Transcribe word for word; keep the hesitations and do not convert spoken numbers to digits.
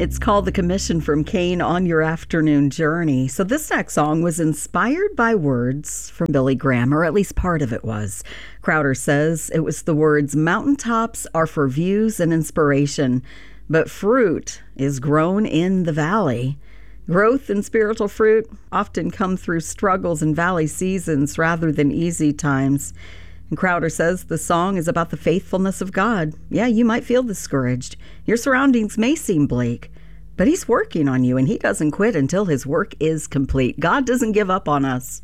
It's called The Commission from Cain on Your Afternoon Journey. So this next song was inspired by words from Billy Graham, or at least part of it was. Crowder says it was the words, "Mountaintops are for views and inspiration, but fruit is grown in the valley." Growth and spiritual fruit often come through struggles and valley seasons rather than easy times. And Crowder says the song is about the faithfulness of God. Yeah, you might feel discouraged. Your surroundings may seem bleak, but he's working on you, and he doesn't quit until his work is complete. God doesn't give up on us.